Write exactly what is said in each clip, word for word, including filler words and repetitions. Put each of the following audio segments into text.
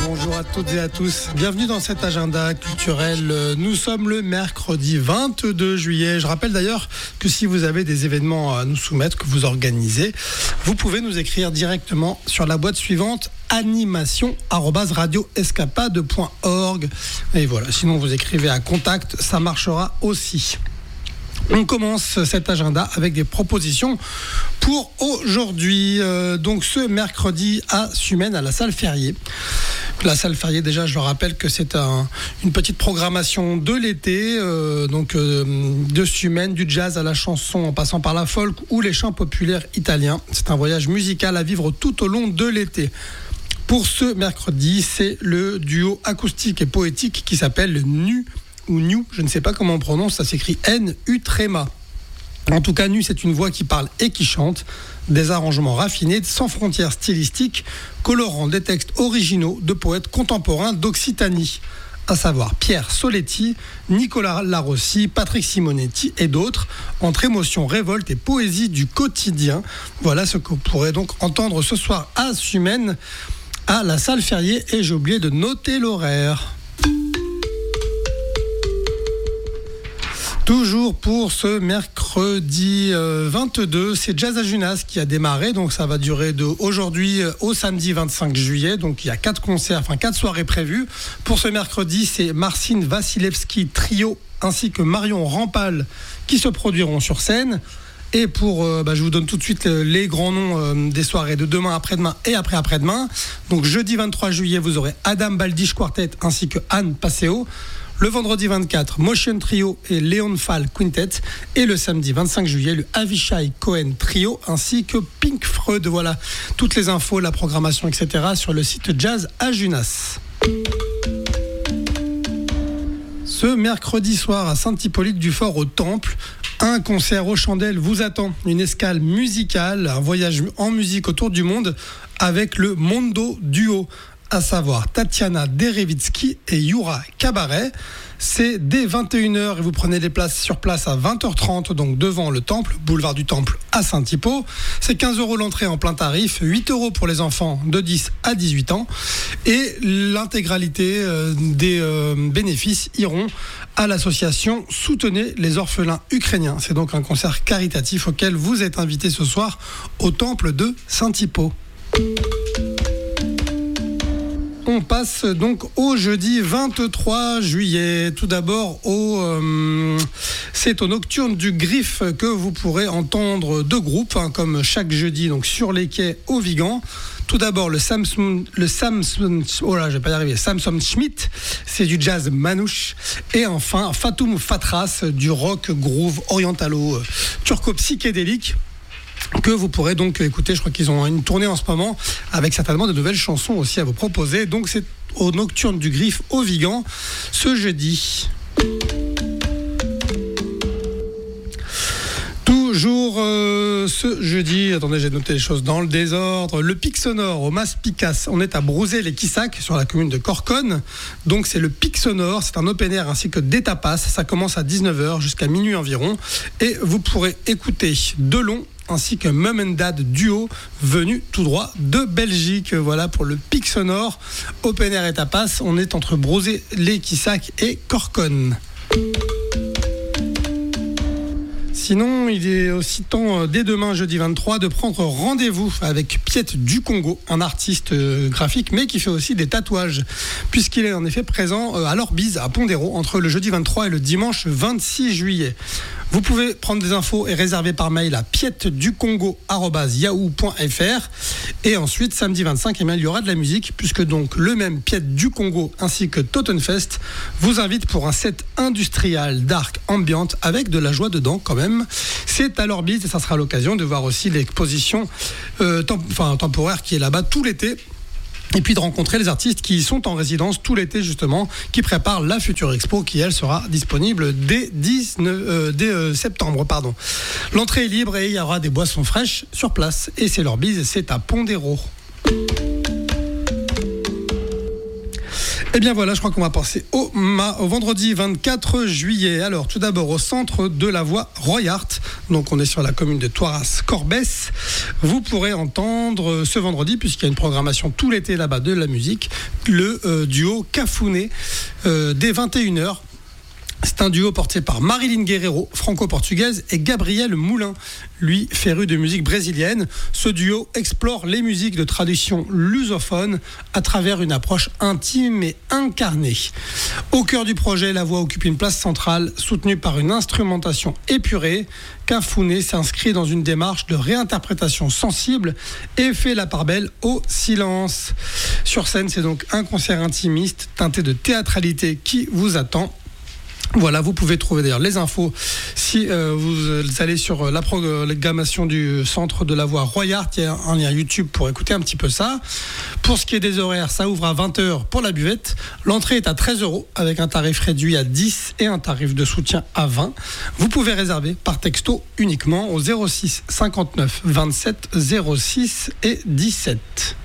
Bonjour à toutes et à tous, bienvenue dans cet agenda culturel. Nous sommes le mercredi vingt-deux juillet. Je rappelle d'ailleurs que si vous avez des événements à nous soumettre, que vous organisez, vous pouvez nous écrire directement sur la boîte suivante animation arobase radio escapade point org. Et voilà, sinon vous écrivez à contact, ça marchera aussi. On commence cet agenda avec des propositions pour aujourd'hui. Euh, donc ce mercredi à Sumène, à la salle Ferrier. La salle Ferrier, déjà, je le rappelle que c'est un, une petite programmation de l'été, euh, donc euh, de Sumène, du jazz à la chanson, en passant par la folk ou les chants populaires italiens. C'est un voyage musical à vivre tout au long de l'été. Pour ce mercredi, c'est le duo acoustique et poétique qui s'appelle Nu ou New, je ne sais pas comment on prononce, ça s'écrit N U tréma. En tout cas, Nu, c'est une voix qui parle et qui chante, des arrangements raffinés, sans frontières stylistiques, colorant des textes originaux de poètes contemporains d'Occitanie, à savoir Pierre Soletti, Nicolas Larossi, Patrick Simonetti et d'autres, entre émotion, révolte et poésie du quotidien. Voilà ce que vous pourrez donc entendre ce soir à Sumène, à la salle Ferrier, et j'ai oublié de noter l'horaire. Toujours pour ce mercredi vingt-deux, c'est Jazz à Junas qui a démarré, donc ça va durer de aujourd'hui au samedi vingt-cinq juillet, donc il y a quatre concerts, enfin quatre soirées prévues. Pour ce mercredi, c'est Marcin Vasilevski Trio ainsi que Marion Rampal qui se produiront sur scène. Et pour, euh, bah, je vous donne tout de suite les grands noms euh, des soirées de demain, après-demain et après-après-demain. Donc jeudi vingt-trois juillet, vous aurez Adam Baldish Quartet ainsi que Anne Passeo. Le vendredi vingt-quatre, Motion Trio et Léon Fall Quintet. Et le samedi vingt-cinq juillet, le Avishai Cohen Trio ainsi que Pink Freud. Voilà, toutes les infos, la programmation, et cetera sur le site Jazz à Junas. Ce mercredi soir à Saint-Hippolyte-du-Fort au Temple, un concert aux chandelles vous attend. Une escale musicale, un voyage en musique autour du monde avec le Mondo Duo, à savoir Tatiana Derevitsky et Yura Cabaret. C'est dès vingt et une heures et vous prenez les places sur place à vingt heures trente, donc devant le Temple, boulevard du Temple à Saint-Hippo. C'est quinze euros l'entrée en plein tarif, huit euros pour les enfants de dix à dix-huit ans. Et l'intégralité euh, des euh, bénéfices iront à l'association Soutenez les orphelins ukrainiens. C'est donc un concert caritatif auquel vous êtes invités ce soir au Temple de Saint-Hippo. On passe donc au jeudi vingt-trois juillet. Tout d'abord, au, euh, c'est au Nocturne du Griffe que vous pourrez entendre deux groupes, hein, comme chaque jeudi, donc sur les quais au Vigan. Tout d'abord, le Samson, le Samson, oh là, je vais pas y arriver, Samson Schmidt, c'est du jazz manouche. Et enfin, Fatoum Fatras, du rock groove orientalo, turco-psychédélique, que vous pourrez donc écouter. Je crois qu'ils ont une tournée en ce moment avec certainement de nouvelles chansons aussi à vous proposer. Donc c'est au Nocturne du Griffe au Vigan ce jeudi. Toujours euh, ce jeudi, attendez, j'ai noté les choses dans le désordre. Le Pic Sonore au Mas Picas. On est à Brouzé-les-Quissac sur la commune de Corconne. Donc c'est le Pic Sonore, c'est un open air ainsi que des tapas. Ça commence à dix-neuf heures jusqu'à minuit environ. Et vous pourrez écouter Delon ainsi que Mum and Dad duo venu tout droit de Belgique. Voilà pour le Pic Sonore, open air et tapas. On est entre Brouzé-les-Quissac et Corconne. Sinon, il est aussi temps, dès demain, jeudi vingt-trois, de prendre rendez-vous avec Piette du Congo, un artiste graphique, mais qui fait aussi des tatouages, puisqu'il est en effet présent à l'Orbise, à Pondéro, entre le jeudi vingt-trois et le dimanche vingt-six juillet. Vous pouvez prendre des infos et réserver par mail à pietteducongo arobase yahoo point fr. Et ensuite, samedi vingt-cinq, eh bien, il y aura de la musique, puisque donc le même Piette du Congo ainsi que Totenfest vous invite pour un set industriel, dark, ambiante, avec de la joie dedans quand même. C'est à l'Orbite et ça sera l'occasion de voir aussi l'exposition euh, temp- enfin, temporaire qui est là-bas tout l'été. Et puis de rencontrer les artistes qui sont en résidence tout l'été justement, qui préparent la future expo qui elle sera disponible dès, dix-neuf, euh, dès euh, septembre. Pardon. L'entrée est libre et il y aura des boissons fraîches sur place. Et c'est leur bise, c'est à Pondéro. Et bien voilà, je crois qu'on va passer au, ma, au vendredi vingt-quatre juillet. Alors tout d'abord au centre de la voix Roy Hart, Donc on est sur la commune de Toiras-Corbès. Vous pourrez entendre ce vendredi, puisqu'il y a une programmation tout l'été là-bas de la musique, le euh, duo Cafouné euh, dès vingt et une heures. C'est un duo porté par Marilyn Guerreiro, franco-portugaise, et Gabriel Moulin, lui, féru de musique brésilienne. Ce duo explore les musiques de tradition lusophone à travers une approche intime et incarnée. Au cœur du projet, la voix occupe une place centrale, soutenue par une instrumentation épurée. Cafouné s'inscrit dans une démarche de réinterprétation sensible et fait la part belle au silence. Sur scène, c'est donc un concert intimiste teinté de théâtralité qui vous attend. Voilà, vous pouvez trouver d'ailleurs les infos si euh, vous allez sur la programmation du centre de la voix Royart. Il y a un lien YouTube pour écouter un petit peu ça. Pour ce qui est des horaires, ça ouvre à vingt heures pour la buvette. L'entrée est à treize euros avec un tarif réduit à dix et un tarif de soutien à vingt. Vous pouvez réserver par texto uniquement au zéro six cinquante-neuf vingt-sept zéro six et dix-sept.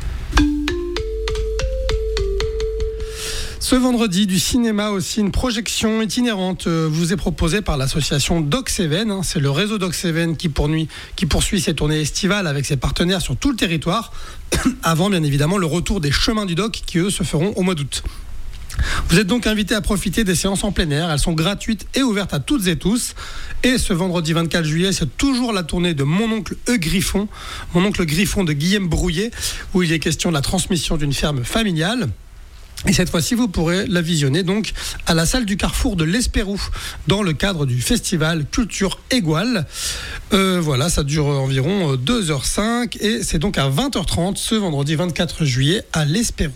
Ce vendredi, du cinéma aussi, une projection itinérante vous est proposée par l'association Doc Seven. C'est le réseau Doc Seven qui, qui poursuit ses tournées estivales avec ses partenaires sur tout le territoire, avant bien évidemment le retour des chemins du Doc qui eux se feront au mois d'août. Vous êtes donc invités à profiter des séances en plein air. Elles sont gratuites et ouvertes à toutes et tous. Et ce vendredi vingt-quatre juillet, c'est toujours la tournée de Mon oncle E. Griffon, Mon oncle Griffon de Guillaume Brouillet, où il est question de la transmission d'une ferme familiale. Et cette fois-ci, vous pourrez la visionner donc à la salle du Carrefour de l'Espérou dans le cadre du festival Culture Égual. Euh, voilà, ça dure environ deux heures cinq et c'est donc à vingt heures trente ce vendredi vingt-quatre juillet à l'Espérou.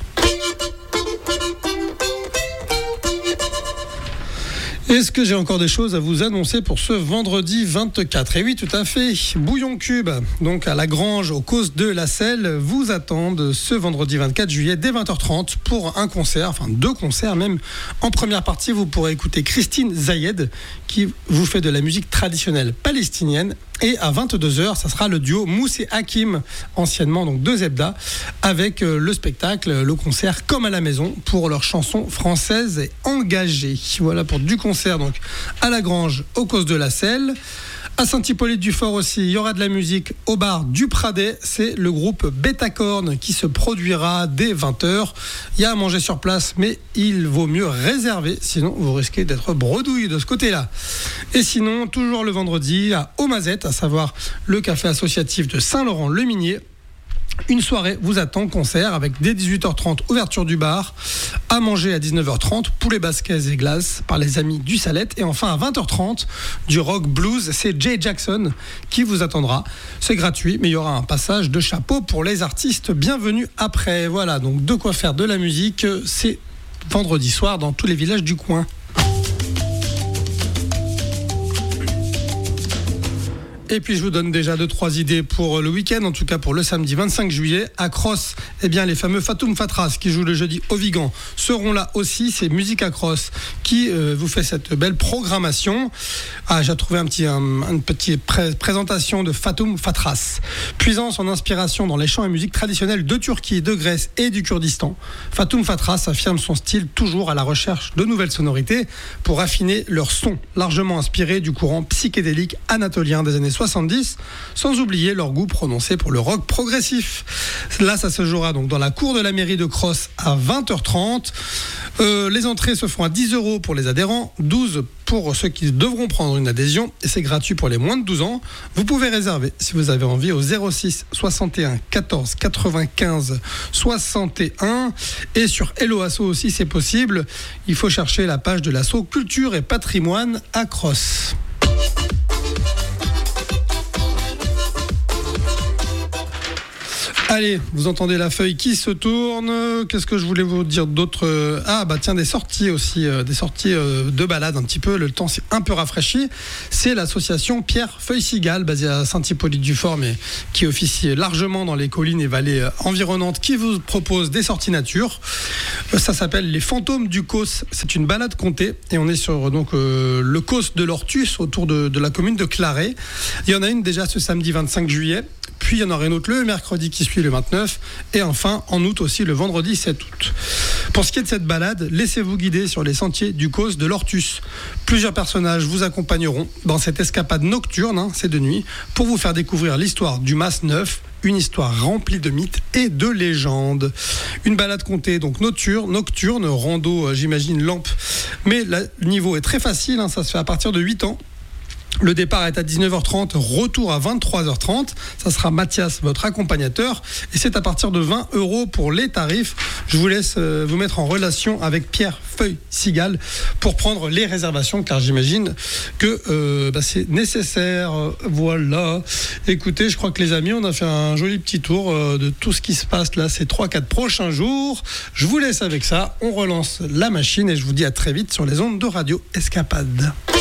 Est-ce que j'ai encore des choses à vous annoncer pour ce vendredi vingt-quatre ? Et oui, tout à fait. Bouillon Cube, donc à la Grange, aux Causes de la Selle, vous attendent ce vendredi vingt-quatre juillet dès vingt heures trente pour un concert, enfin deux concerts même. En première partie, vous pourrez écouter Christine Zayed qui vous fait de la musique traditionnelle palestinienne. Et à vingt-deux heures, ça sera le duo Mousse et Hakim, anciennement donc de Zebda, avec le spectacle, le concert Comme à la maison pour leurs chansons françaises et engagées. Voilà pour du concert donc à la Grange, aux Causes de la Selle. À Saint-Hippolyte-du-Fort aussi, il y aura de la musique au bar du Pradet. C'est le groupe Betacorn qui se produira dès vingt heures. Il y a à manger sur place, mais il vaut mieux réserver, sinon vous risquez d'être bredouille de ce côté-là. Et sinon, toujours le vendredi, à Aumazette, à savoir le café associatif de Saint-Laurent-le-Minier. Une soirée vous attend, concert avec dès dix-huit heures trente ouverture du bar, à manger à dix-neuf heures trente, poulet basquez et glace par les amis du Salette, et enfin à vingt heures trente du rock blues, c'est Jay Jackson qui vous attendra. C'est gratuit, mais il y aura un passage de chapeau pour les artistes bienvenus après. Voilà, donc de quoi faire de la musique, c'est vendredi soir dans tous les villages du coin. Et puis je vous donne déjà deux, trois idées pour le week-end, en tout cas pour le samedi vingt-cinq juillet. À Cross, eh bien, les fameux Fatoum Fatras qui jouent le jeudi au Vigan seront là aussi. C'est Musique à Cross qui euh, vous fait cette belle programmation. Ah, j'ai trouvé un petit, un, une petite pré- présentation de Fatoum Fatras. Puisant son inspiration dans les chants et musiques traditionnelles de Turquie, de Grèce et du Kurdistan, Fatoum Fatras affirme son style toujours à la recherche de nouvelles sonorités pour affiner leur son, largement inspiré du courant psychédélique anatolien des années soixante-dix, sans oublier leur goût prononcé pour le rock progressif. Là, ça se jouera donc dans la cour de la mairie de Cross à vingt heures trente. Euh, les entrées se font à dix euros pour les adhérents, douze pour ceux qui devront prendre une adhésion, et c'est gratuit pour les moins de douze ans. Vous pouvez réserver si vous avez envie au zéro six soixante et un quatorze quatre-vingt-quinze soixante et un, et sur Hello Asso aussi c'est possible. Il faut chercher la page de l'asso Culture et Patrimoine à Cross. Allez, vous entendez la feuille qui se tourne. Qu'est-ce que je voulais vous dire d'autre ? Ah bah tiens, des sorties aussi, euh, des sorties euh, de balade un petit peu. Le temps s'est un peu rafraîchi. C'est l'association Pierre Feuille Cigale, basée à Saint-Hippolyte-du-Fort, mais qui officie largement dans les collines et vallées euh, environnantes, qui vous propose des sorties nature. Euh, ça s'appelle les Fantômes du Causse. C'est une balade comptée et on est sur donc euh, le Causse de l'Ortus, autour de, de la commune de Claret. Il y en a une déjà ce samedi vingt-cinq juillet. Puis il y en aura une autre le mercredi qui suit le vingt-neuf. Et enfin, en août aussi, le vendredi sept août. Pour ce qui est de cette balade, laissez-vous guider sur les sentiers du Causse de l'Ortus. Plusieurs personnages vous accompagneront dans cette escapade nocturne, hein, c'est de nuit, pour vous faire découvrir l'histoire du Mas Neuf, une histoire remplie de mythes et de légendes. Une balade comptée, donc nocturne, nocturne rando, j'imagine, lampe. Mais le niveau est très facile, hein, ça se fait à partir de huit ans. Le départ est à dix-neuf heures trente, retour à vingt-trois heures trente. Ça sera Mathias, votre accompagnateur. Et c'est à partir de vingt euros pour les tarifs. Je vous laisse euh, vous mettre en relation avec Pierre Feuille-Sigal pour prendre les réservations, car j'imagine que euh, bah, c'est nécessaire. Voilà. Écoutez, je crois que les amis, on a fait un joli petit tour euh, de tout ce qui se passe là ces trois quatre prochains jours. Je vous laisse avec ça. On relance la machine et je vous dis à très vite sur les ondes de Radio Escapade.